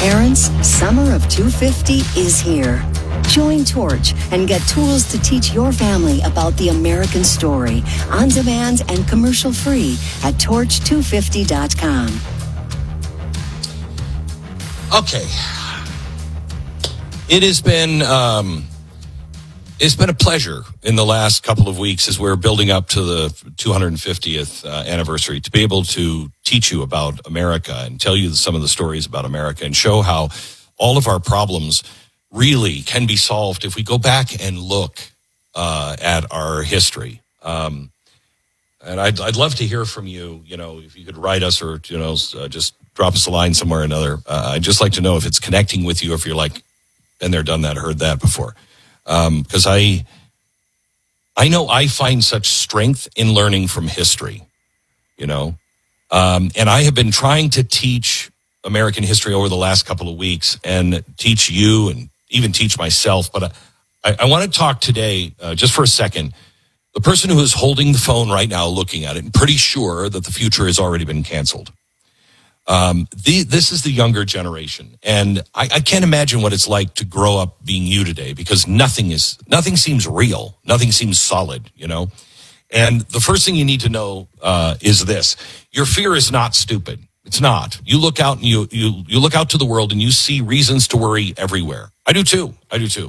Parents, summer of 250 is here. Join Torch and get tools to teach your family about the American story on demand and commercial free at torch250.com. Okay. It's been a pleasure in the last couple of weeks as we're building up to the 250th anniversary to be able to teach you about America and tell you some of the stories about America and show how all of our problems really can be solved if we go back and look at our history. And I'd love to hear from you, if you could write us or, just drop us a line somewhere or another. I'd just like to know if it's connecting with you, if you're like, been there, done that, heard that before. Because I know I find such strength in learning from history, and I have been trying to teach American history over the last couple of weeks and teach you and even teach myself. But I want to talk today, just for a second, the person who is holding the phone right now looking at it and pretty sure that the future has already been canceled. This is the younger generation, and I can't imagine what it's like to grow up being you today because nothing seems real, nothing seems solid, And the first thing you need to know is this: your fear is not stupid. It's not. You look out and you look out to the world and you see reasons to worry everywhere. I do too.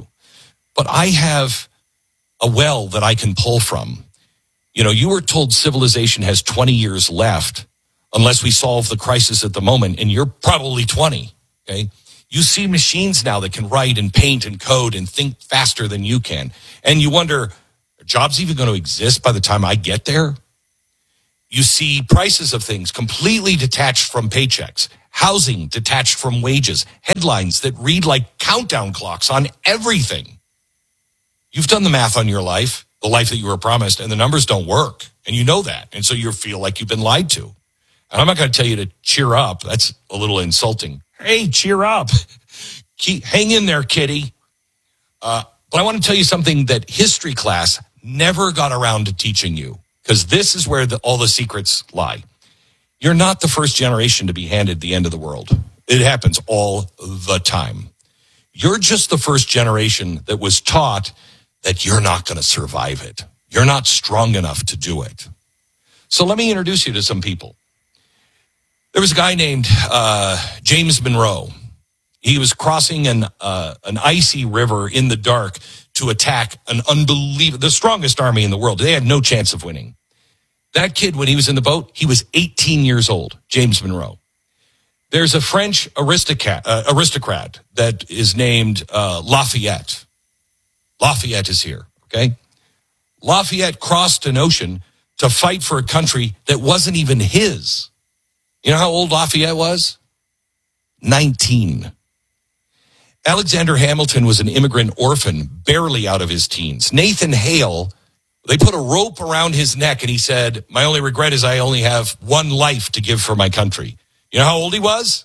But I have a well that I can pull from. You were told civilization has 20 years left. Unless we solve the crisis at the moment, and you're probably 20, okay? You see machines now that can write and paint and code and think faster than you can. And you wonder, are jobs even going to exist by the time I get there? You see prices of things completely detached from paychecks, housing detached from wages, headlines that read like countdown clocks on everything. You've done the math on your life, the life that you were promised, and the numbers don't work. And you know that. And so you feel like you've been lied to. And I'm not going to tell you to cheer up. That's a little insulting. Hey, cheer up. Hang in there, kitty. But I want to tell you something that history class never got around to teaching you, because this is where all the secrets lie. You're not the first generation to be handed the end of the world. It happens all the time. You're just the first generation that was taught that you're not going to survive it. You're not strong enough to do it. So let me introduce you to some people. There was a guy named James Monroe. He was crossing an icy river in the dark to attack the strongest army in the world. They had no chance of winning. That kid, when he was in the boat, he was 18 years old, James Monroe. There's a French aristocrat that is named Lafayette. Lafayette is here, okay? Lafayette crossed an ocean to fight for a country that wasn't even his. You know how old Lafayette was? 19. Alexander Hamilton was an immigrant orphan, barely out of his teens. Nathan Hale, they put a rope around his neck and he said, "My only regret is I only have one life to give for my country." You know how old he was?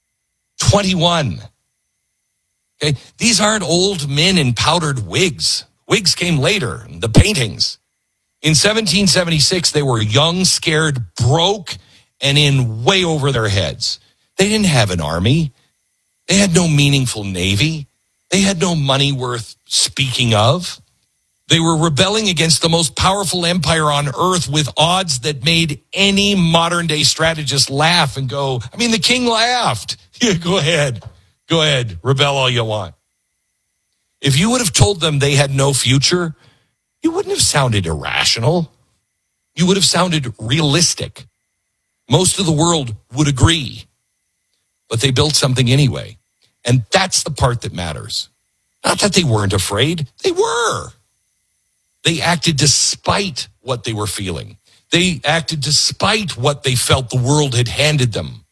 21. Okay, these aren't old men in powdered wigs. Wigs came later, the paintings. In 1776, they were young, scared, broke, and in way over their heads. They didn't have an army. They had no meaningful navy. They had no money worth speaking of. They were rebelling against the most powerful empire on earth with odds that made any modern day strategist laugh and go, the king laughed. Yeah, go ahead, rebel all you want. If you would have told them they had no future, you wouldn't have sounded irrational. You would have sounded realistic. Most of the world would agree, but they built something anyway. And that's the part that matters. Not that they weren't afraid. They were. They acted despite what they were feeling. They acted despite what they felt the world had handed them.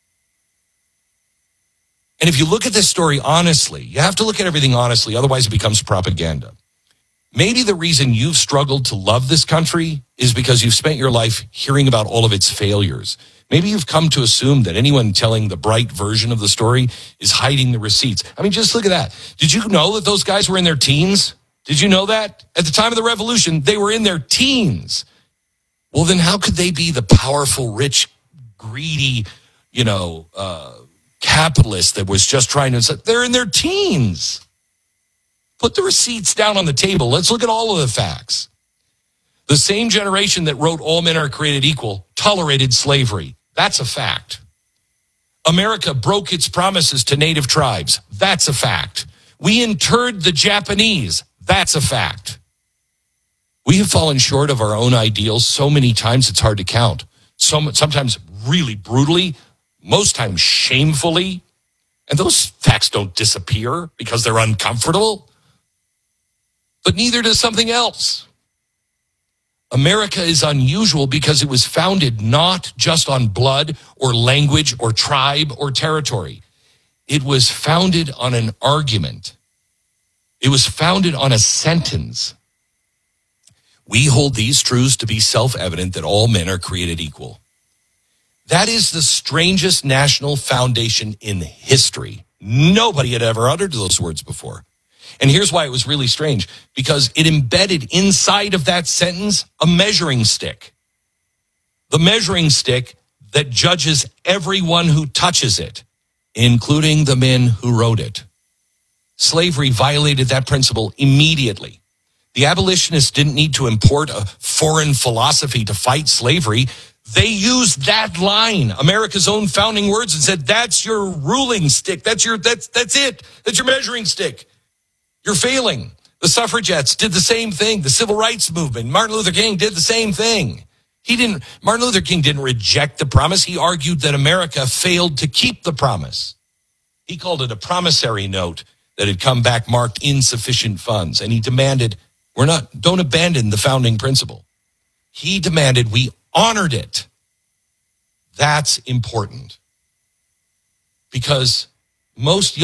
And if you look at this story honestly, you have to look at everything honestly, otherwise it becomes propaganda. Maybe the reason you've struggled to love this country is because you've spent your life hearing about all of its failures. Maybe you've come to assume that anyone telling the bright version of the story is hiding the receipts. Just look at that. Did you know that those guys were in their teens? Did you know that? At the time of the revolution, they were in their teens. Well, then how could they be the powerful, rich, greedy, capitalist that was just trying to say, they're in their teens. Put the receipts down on the table. Let's look at all of the facts. The same generation that wrote all men are created equal tolerated slavery. That's a fact. America broke its promises to native tribes. That's a fact. We interred the Japanese. That's a fact. We have fallen short of our own ideals so many times it's hard to count. Sometimes really brutally, most times shamefully. And those facts don't disappear because they're uncomfortable. But neither does something else. America is unusual because it was founded not just on blood or language or tribe or territory. It was founded on an argument. It was founded on a sentence. We hold these truths to be self-evident that all men are created equal. That is the strangest national foundation in history. Nobody had ever uttered those words before. And here's why it was really strange, because it embedded inside of that sentence a measuring stick. The measuring stick that judges everyone who touches it, including the men who wrote it. Slavery violated that principle immediately. The abolitionists didn't need to import a foreign philosophy to fight slavery. They used that line, America's own founding words, and said, that's your ruling stick. That's it. That's your measuring stick. You're failing. The suffragettes did the same thing. The civil rights movement, Martin Luther King did the same thing. Martin Luther King didn't reject the promise. He argued that America failed to keep the promise. He called it a promissory note that had come back marked insufficient funds. And he demanded, don't abandon the founding principle. He demanded we honored it. That's important. Because most